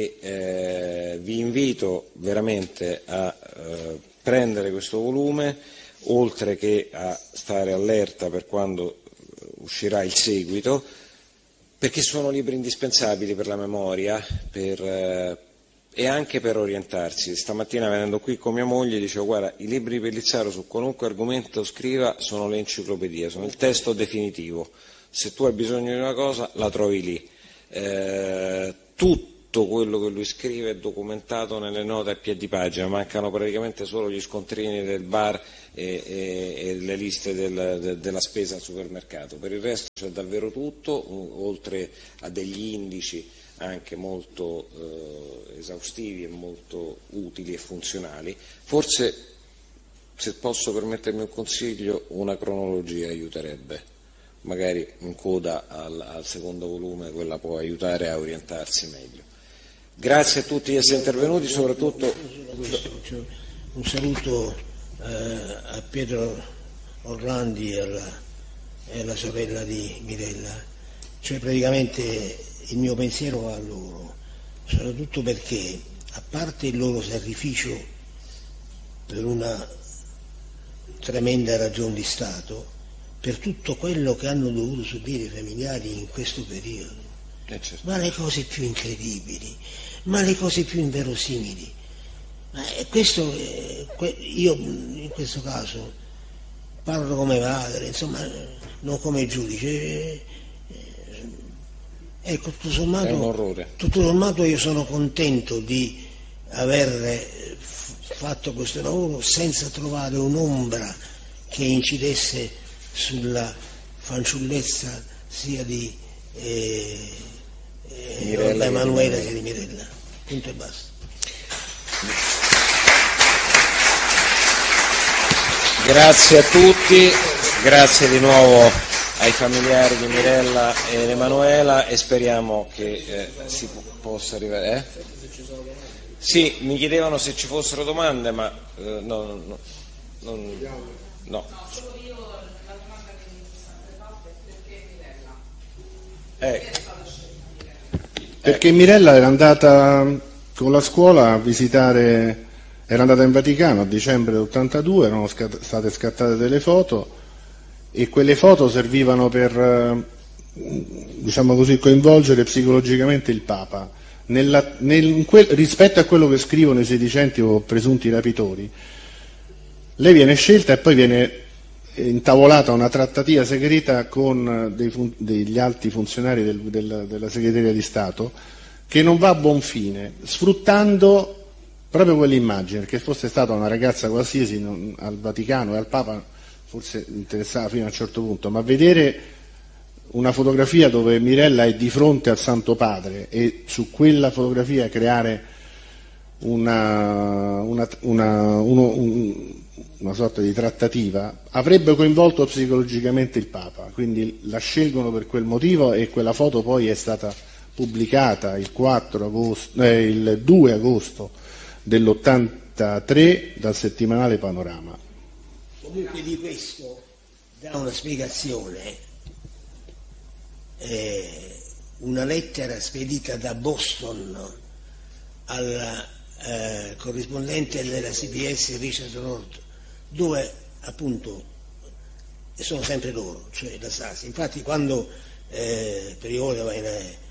e vi invito veramente a prendere questo volume, oltre che a stare allerta per quando uscirà il seguito, perché sono libri indispensabili per la memoria, per e anche per orientarsi. Stamattina venendo qui con mia moglie dicevo: guarda, i libri di Pellizzaro su qualunque argomento scriva sono le enciclopedie, sono il testo definitivo, se tu hai bisogno di una cosa la trovi lì. Tutto quello che lui scrive è documentato nelle note a piedi pagina, mancano praticamente solo gli scontrini del bar e le liste della spesa al supermercato. Per il resto c'è davvero tutto, oltre a degli indici anche molto esaustivi e molto utili e funzionali. Forse, se posso permettermi un consiglio, una cronologia aiuterebbe, magari in coda al secondo volume, quella può aiutare a orientarsi meglio. Grazie a tutti gli esseri intervenuti, soprattutto un saluto a Pietro Orlandi e alla sorella di Mirella, cioè praticamente il mio pensiero va a loro, soprattutto perché, a parte il loro sacrificio per una tremenda ragione di Stato, per tutto quello che hanno dovuto subire i familiari in questo periodo, ma le cose più incredibili, ma le cose più inverosimili, ma questo, io in questo caso parlo come padre, insomma, non come giudice. Ecco, tutto sommato io sono contento di aver fatto questo lavoro senza trovare un'ombra che incidesse sulla fanciullezza sia di Emanuela sia di Mirella. Punto e basta. Grazie a tutti, grazie di nuovo ai familiari di Mirella e Emanuela e speriamo che si possa arrivare. Sì, mi chiedevano se ci fossero domande, ma no. Solo io la domanda che mi sono sempre fatta è perché Mirella? Perché Mirella era andata con la scuola a visitare, era andata in Vaticano a dicembre del 82, erano state scattate delle foto e quelle foto servivano per, diciamo così, coinvolgere psicologicamente il Papa rispetto a quello che scrivono i sedicenti o presunti rapitori. Lei viene scelta e poi viene intavolata una trattativa segreta con degli alti funzionari della segreteria di Stato, che non va a buon fine, sfruttando proprio quell'immagine, che fosse stata una ragazza qualsiasi al Vaticano e al Papa forse interessava fino a un certo punto, ma vedere una fotografia dove Mirella è di fronte al Santo Padre e su quella fotografia creare una sorta di trattativa avrebbe coinvolto psicologicamente il Papa, quindi la scelgono per quel motivo e quella foto poi è stata pubblicata il 2 agosto dell'83 dal settimanale Panorama. Comunque di questo dà una spiegazione una lettera spedita da Boston al corrispondente della CBS Richard North, dove appunto sono sempre loro, cioè la Stasi. Infatti quando Priore va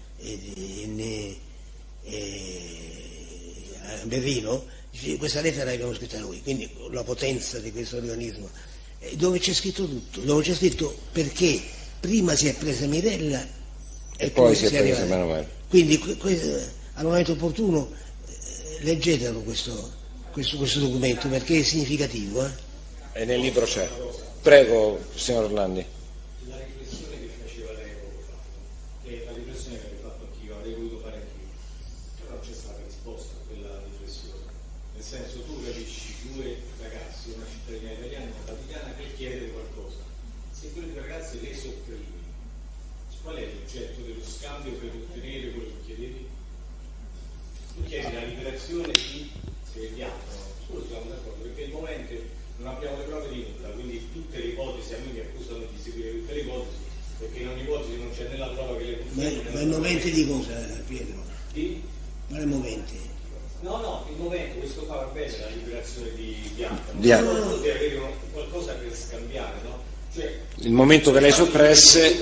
a Berlino, questa lettera l'abbiamo scritta noi, quindi la potenza di questo organismo, dove c'è scritto tutto, dove c'è scritto perché prima si è presa Mirella e poi si è presa Emanuele. Quindi al momento opportuno leggetelo questo documento, perché è significativo. E nel libro c'è. Prego, signor Orlandi. La riflessione che faceva lei poco fa, che è la riflessione che avevo fatto anch'io, avrei voluto fare anch'io, però non c'è stata risposta a quella riflessione. Nel senso, tu capisci due ragazzi, una cittadina italiana e una vaticana, che chiedere qualcosa. Se quelle due ragazze le sopprimi, qual è l'oggetto dello scambio per ottenere quello che chiedevi? Tu chiedi la liberazione di Bianco, solo siamo d'accordo, perché al momento non abbiamo le prove di nulla, quindi tutte le ipotesi, a me mi accusano di seguire tutte le ipotesi, perché in ogni ipotesi non c'è né la prova che le funzioni. Ma il momento di cosa, Pietro? Sì? Ma il momento? No, il momento, questo fa bene la liberazione di Bianco. Bianco. Devi avere qualcosa per scambiare, no? Cioè, il momento che lei soppresse.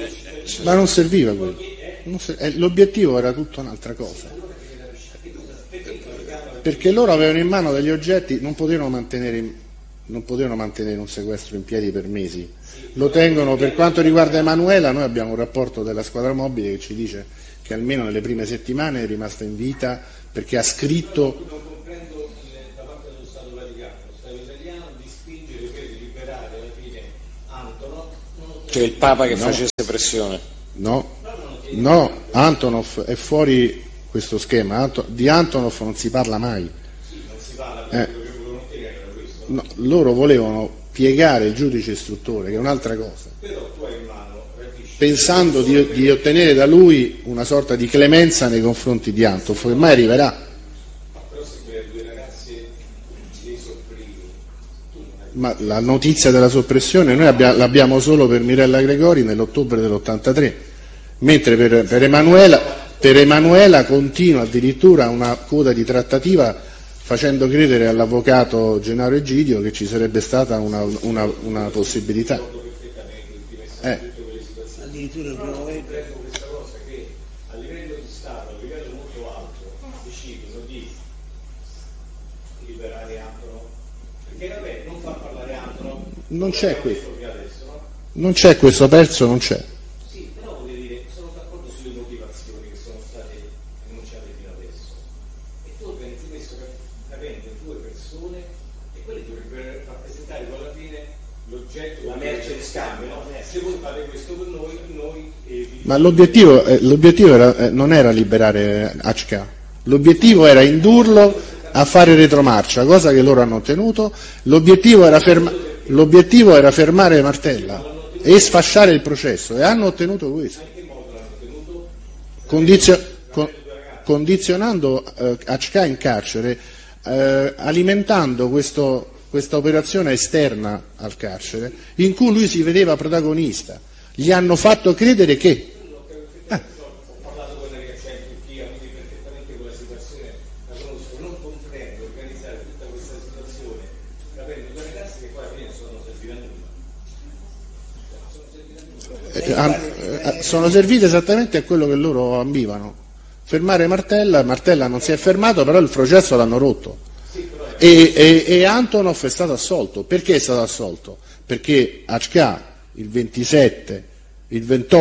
Ma non serviva quello. L'obiettivo era tutta un'altra cosa. perché loro avevano in mano degli oggetti, non potevano mantenere un sequestro in piedi per mesi. Lo tengono. Per quanto riguarda Emanuela, noi abbiamo un rapporto della squadra mobile che ci dice che almeno nelle prime settimane è rimasta in vita perché ha scritto. Non comprendo da parte dello Stato Vaticano, lo Stato italiano, di spingere per liberare alla fine Antonov. Cioè il Papa che facesse pressione. No, Antonov è fuori questo schema. Di Antonov non si parla mai. Sì, non si parla, perché quello che volevano spiegare era questo. No, loro volevano piegare il giudice istruttore, che è un'altra cosa, Però tu hai in mano, pensando di ottenere da lui una sorta di clemenza nei confronti di Antonov, che mai arriverà. Però se quelle due ragazze li sopprimi, Ma la notizia della soppressione noi l'abbiamo solo per Mirella Gregori nell'ottobre dell'83, mentre per Emanuela continua addirittura una coda di trattativa facendo credere all'avvocato Gennaro Egidio che ci sarebbe stata una possibilità. Addirittura il primo momento. questa cosa che a livello di Stato, a livello molto alto, decidono di liberare Antonov, perché vabbè, non far parlare Antonov, Non c'è questo, che adesso, no? non c'è questo pezzo, non c'è. Sì, però voglio dire, sono d'accordo sulle motivazioni che sono state enunciate fino adesso. E tu organizzi questo capendo due persone e quelle dovrebbero rappresentare poi alla fine l'oggetto, la merce di scambio, no? Se voi fate questo per noi Ma l'obiettivo non era liberare HK, l'obiettivo era indurlo a fare retromarcia, cosa che loro hanno ottenuto. L'obiettivo era fermare Martella e sfasciare il processo, e hanno ottenuto questo, condizionando HK in carcere, alimentando questa operazione esterna al carcere in cui lui si vedeva protagonista. Gli hanno fatto credere che ho parlato con una ragazza in Turchia, quindi perfettamente quella situazione la conosco, non comprendo organizzare tutta questa situazione capendo due ragazzi che poi alla fine sono serviti a nulla. sono servite esattamente a quello che loro ambivano: fermare Martella non si è fermato, però il processo l'hanno rotto. E Antonov è stato assolto. Perché è stato assolto? Perché HK il 27 e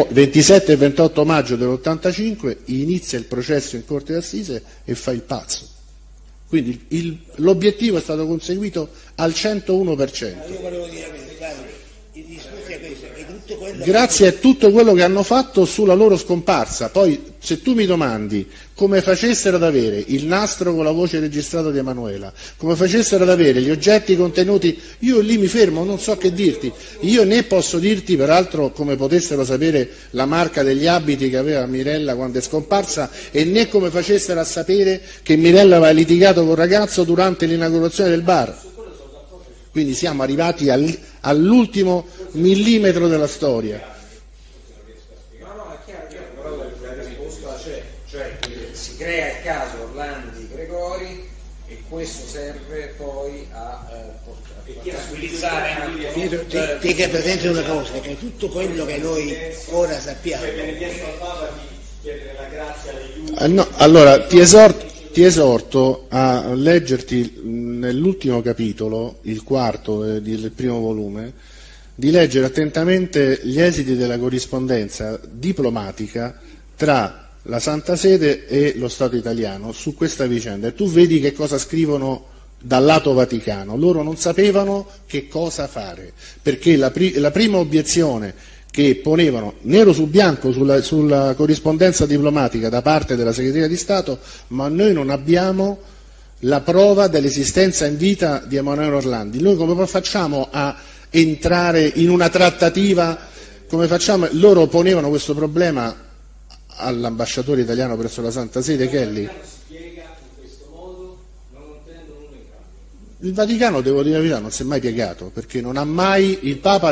28 maggio dell'85 inizia il processo in Corte d'Assise e fa il pazzo. Quindi l'obiettivo è stato conseguito al 101%. Io volevo dire questo, guarda, il discorso è questo, che tutto quello Grazie a tutto quello che hanno fatto sulla loro scomparsa. Poi, se tu mi domandi come facessero ad avere il nastro con la voce registrata di Emanuela, come facessero ad avere gli oggetti contenuti, io lì mi fermo, non so che dirti. Io né posso dirti, peraltro, come potessero sapere la marca degli abiti che aveva Mirella quando è scomparsa, e né come facessero a sapere che Mirella aveva litigato col ragazzo durante l'inaugurazione del bar. Quindi siamo arrivati all'ultimo millimetro della storia. No, è chiaro, però la risposta c'è, cioè si crea il caso Orlandi Gregori e questo serve poi a tranquillizzare anche. Pietro, tieni presente una cosa, che tutto quello che noi ora sappiamo, Viene chiesto al Papa di chiedere la grazia all'aiuto. No, allora ti esorto a leggerti nell'ultimo capitolo, il quarto del primo volume, di leggere attentamente gli esiti della corrispondenza diplomatica tra la Santa Sede e lo Stato italiano su questa vicenda, e tu vedi che cosa scrivono dal lato Vaticano. Loro non sapevano che cosa fare, perché la prima obiezione che ponevano nero su bianco sulla corrispondenza diplomatica da parte della Segreteria di Stato: ma noi non abbiamo la prova dell'esistenza in vita di Emanuele Orlandi, noi come facciamo a entrare in una trattativa, come facciamo? Loro ponevano questo problema all'ambasciatore italiano presso la Santa Sede, Kelly. Spiega in questo modo, non ottenendo nulla in cambio. Il Vaticano, devo dire la verità, non si è mai piegato, perché non ha mai, il Papa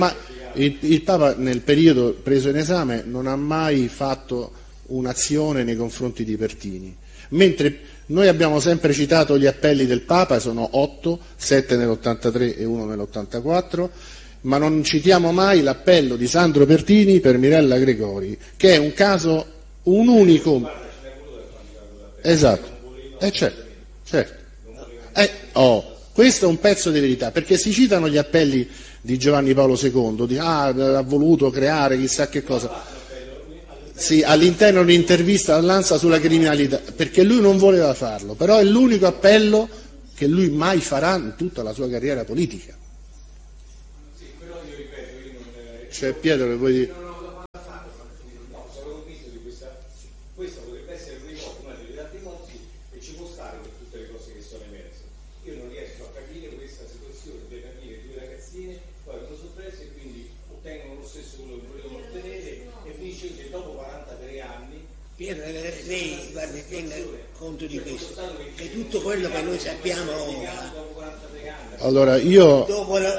nel periodo preso in esame non ha mai fatto un'azione nei confronti di Pertini, mentre noi abbiamo sempre citato gli appelli del Papa, sono 8, 7 nell'83 e 1 nell'84, ma non citiamo mai l'appello di Sandro Pertini per Mirella Gregori, che è un caso, un unicum. Esatto, certo. Certo. Questo è un pezzo di verità, perché si citano gli appelli di Giovanni Paolo II, ha voluto creare chissà che cosa. Sì, all'interno di un'intervista all'Ansa sulla criminalità, perché lui non voleva farlo, però è l'unico appello che lui mai farà in tutta la sua carriera politica. Sì, però io ripeto, C'è Pietro che vuoi dire? sono convinto di questa potrebbe essere una delle tante mozzi e ci può stare per tutte le cose che sono emerse. Io non riesco a capire questa situazione per capire due ragazzine, poi sono sorprese e quindi ottengono lo stesso quello che volevano ottenere e finisce che dopo 43 anni. Pietro, lei guardi, tenga conto di questo, che tutto quello che noi sappiamo Allora io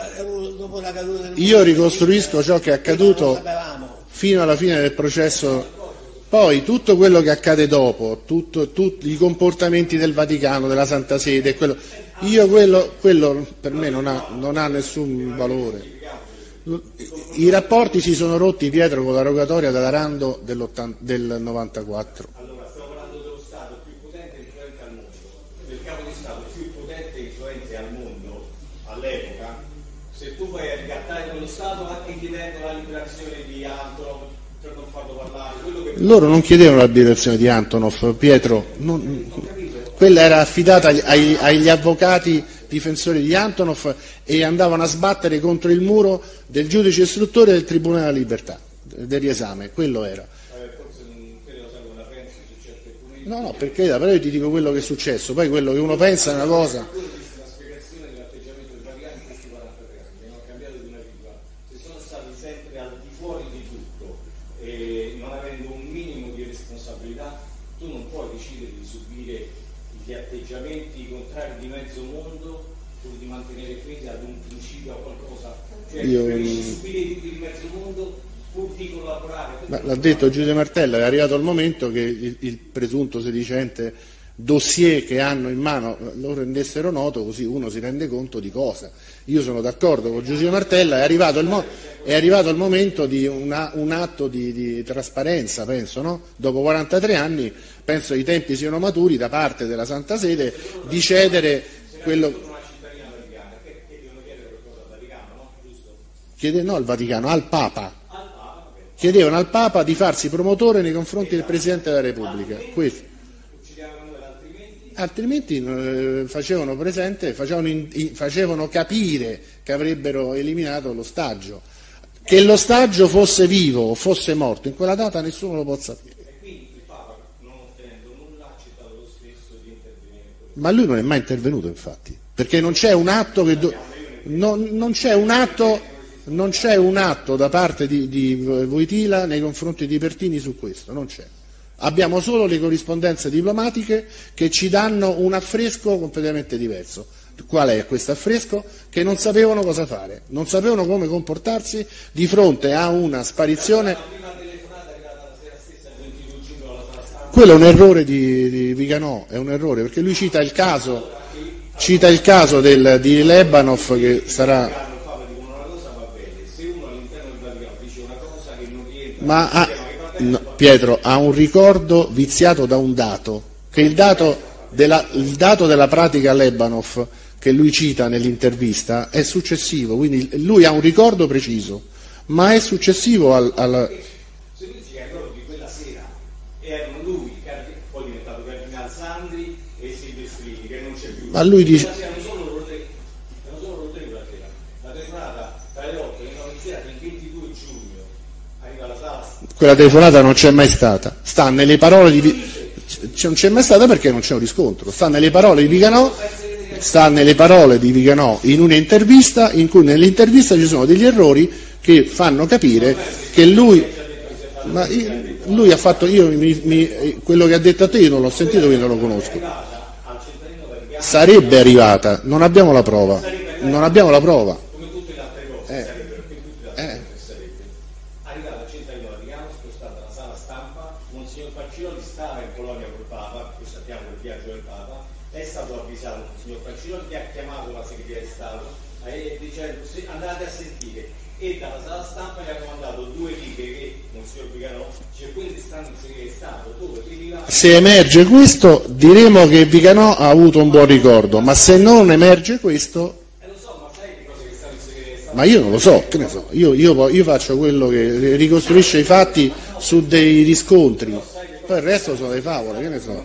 ricostruisco ciò che è accaduto fino alla fine del processo, poi tutto quello che accade dopo, tutti i comportamenti del Vaticano, della Santa Sede, quello per me non ha nessun valore. I rapporti si sono rotti, Pietro, con la rogatoria della Rando del 94. Allora, stiamo parlando dello Stato più potente e influente al mondo, del capo di Stato più potente e influente al mondo all'epoca. Se tu vai a ricattare quello Stato anche chiedendo la liberazione di Antonov per non farlo parlare, Loro non chiedevano la liberazione di Antonov, Pietro, quella era affidata agli avvocati difensori di Antonov e andavano a sbattere contro il muro del giudice istruttore del Tribunale della Libertà, del riesame, quello era. forse non credo sapere una pensi su certe puniti. No, perché però io ti dico quello che è successo, poi quello che uno pensa è una cosa. La spiegazione dell'atteggiamento del Vaticano in questi 43 anni, non ha cambiato di una virgola, se sono stati sempre al di fuori di tutto e non avendo un minimo di responsabilità, tu non puoi decidere di subire gli atteggiamenti contrari di mezzo mondo pur di mantenere fede ad un principio, a qualcosa, cioè preferisci subire i tipi di mezzo mondo pur di collaborare. Ma l'ha detto Giuseppe Martella, è arrivato il momento che il presunto sedicente dossier che hanno in mano lo rendessero noto, così uno si rende conto di cosa. Io sono d'accordo con Giuseppe Martella, è arrivato il momento di un atto di trasparenza, penso, no? Dopo 43 anni penso i tempi siano maturi da parte della Santa Sede di cedere quello. No, al Vaticano, al Papa. Chiedevano al Papa di farsi promotore nei confronti del Presidente della Repubblica. Questo. Altrimenti facevano presente, facevano capire che avrebbero eliminato l'ostaggio. Che l'ostaggio fosse vivo o fosse morto, in quella data nessuno lo può sapere. Quindi il Papa, non ottenendo nulla, ha accettato lo stesso di intervenire. Ma lui non è mai intervenuto, infatti, perché non c'è un atto che non c'è un atto da parte di Wojtyla nei confronti di Pertini su questo, non c'è. Abbiamo solo le corrispondenze diplomatiche che ci danno un affresco completamente diverso. Qual è questo affresco? Che non sapevano cosa fare, non sapevano come comportarsi di fronte a una sparizione. Quello è un errore di Viganò, è un errore, perché lui cita il caso di Lebanov che sarà. No, Pietro ha un ricordo viziato da un dato, che il dato della pratica Lebanov che lui cita nell'intervista è successivo, quindi lui ha un ricordo preciso, ma è successivo al. Se lui si ricorda di quella sera erano lui, poi è diventato Cardinal Sandri e Silvestrini, che non c'è più. Ma lui dice. Erano solo loro tre quella sera. La telefonata tra le 8 e le 9 di sera del 22 giugno arriva alla sala. Quella telefonata non c'è mai stata, sta nelle parole non c'è mai stata perché non c'è un riscontro, sta nelle parole di Viganò in un'intervista in cui nell'intervista ci sono degli errori che fanno capire che lui ha fatto, quello che ha detto a te io non l'ho sentito, quindi non lo conosco. Sarebbe arrivata, non abbiamo la prova. Come tutte le altre cose, arrivata al centro del Vaticano, spostata alla sala stampa, Monsignor Falcinelli stava in Polonia col Papa, che sappiamo il viaggio del Papa, è stato avvisato Monsignor Falcinelli che ha chiamato la segreteria di Stato dicendo andate a sentire, e dalla sala stampa gli hanno mandato 2 righe che signor Viganò, dice quelle stanze che è stato, dove se emerge questo diremo che Viganò ha avuto un buon ricordo, ma se non emerge questo, lo so, ma sai che cosa che stanno in ma io non lo so, che ne so, io faccio quello che ricostruisce i fatti su dei riscontri, poi il resto sono dei favole, che ne so.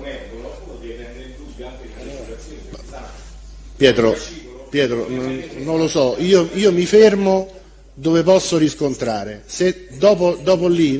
Pietro, non lo so, io mi fermo dove posso riscontrare, se dopo lì